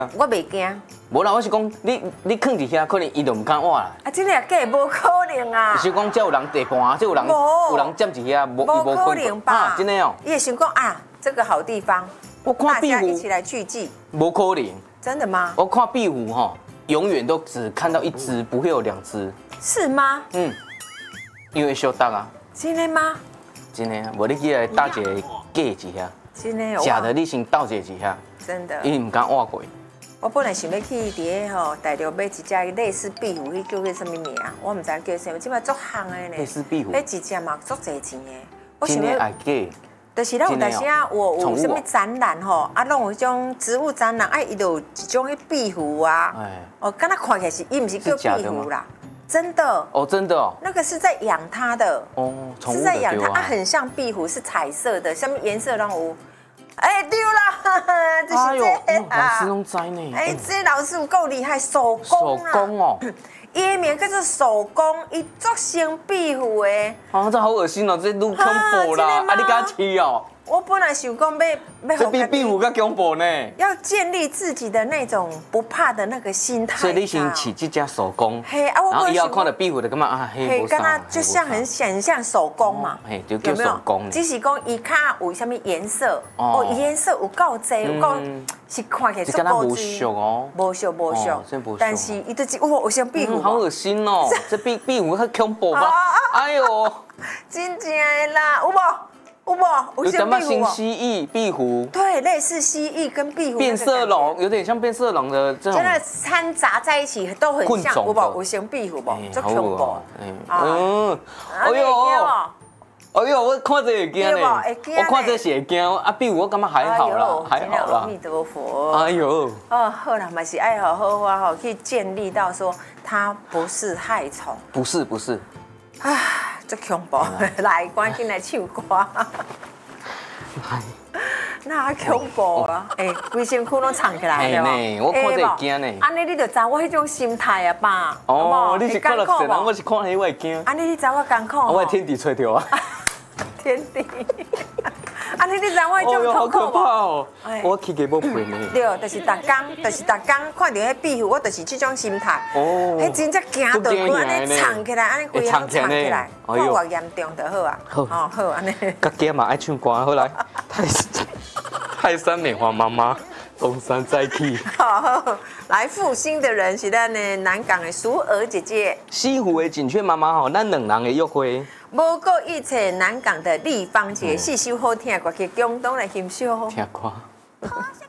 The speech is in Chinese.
我袂惊。 无啦，我是讲你囥伫遐，可能伊就唔敢活啦。 啊，真个假？无可能啊！ 是讲，才有人地盘，才有人占一遐， 无可能吧？ 真的哦。 伊会想讲啊，这个好地方， 我看壁虎大家一起来聚集。 无可能。 真的吗？ 我看壁虎哈，永远都只看到一只，不会有两只。 是吗？ 嗯，因为小大啊。 真的吗？ 真的，无你起来搭一个假一下。 真的哦。 假的你先斗一下。 真的。 因为唔敢活过。 我本来想要去伫个吼大陆买一只类似壁虎，迄叫什么名啊？我唔知叫什么，即摆足行的呢。 类似壁虎。 买一只嘛足侪钱的。我想要爱假。 就是咱有当时啊，有什么展览吼，啊，弄有种植物展览，啊，伊就有一种迄壁虎啊，哦，敢若看起来是，伊唔是叫壁虎啦，真的。 哦，真的哦。 那个是在养它的。 哦，宠物是在养它，啊，很像壁虎，是彩色的，什么颜色拢有。哎，对啦，这是这个老师拢知呢。 哎，这老师有够厉害，手工啊。 手工哦。 伊名叫做手工，伊足像壁虎的。 啊，这好恶心哦，这愈恐怖啦！啊，你敢吃哦？ 我本来想讲要， 这比壁虎更恐怖呢。 要建立自己的那种不怕的那个心态。 所以你先饲这只手工， 嘿啊， 然后以后看到壁虎就感觉啊，嘿， 跟它就像很像手工嘛， 嘿，就叫手工。 只是讲伊卡有什么颜色，哦，颜色有够多，有够是看起来足高级。 无俗哦， 无俗，但是伊就是哇，像壁虎， 好恶心哦！这壁虎很恐怖吧？哎呦， 真正的啦，有无？ 有什么新蜥蜴、壁虎？ 对，类似蜥蜴跟壁虎。 变色龙有点像变色龙的这种。 真的掺杂在一起都很像，有无？有像壁虎无？足恐怖。 哎呦，我看这会惊呢。我看这是会惊，啊，壁虎我感觉还好啦，还好啦。 阿弥陀佛。 哎呦。 哦，好啦，嘛是爱好好去建立到说它不是害虫。 不是。 唉，足恐怖！来，赶紧来唱歌。那恐怖啊！哎，规身躯拢藏起来了。 我看这会惊呢。 安尼你就知我迄种心态啊吧？ 哦，你是看了谁人？我是看迄我会惊。 安尼你知我艰苦？ 我天敌吹掉啊！ 天敌。安尼你知我迄种好可怕哦！我起鸡要赔呢。 对，就是逐工看到迄壁虎，我就是这种心态。哦。迄真正惊到规安尼藏起来，安尼规样藏起来，看偌严重就好啊。好安尼。 家己嘛爱唱歌，好来。泰山美华妈妈，东山再起。 好，来复兴的人是咱的南港的淑娥姐姐， 西湖的锦雀妈妈吼，咱两人的约会。 无过一切南港的立方节，四首好听的歌曲，共同来欣赏。 听歌。